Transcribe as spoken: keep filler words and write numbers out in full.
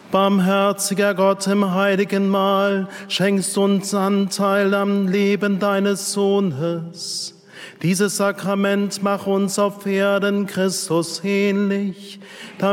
Barmherziger Gott, im heiligen Mahl schenkst uns Anteil am Leben deines Sohnes. Dieses Sakrament mach uns auf Erden Christus ähnlich,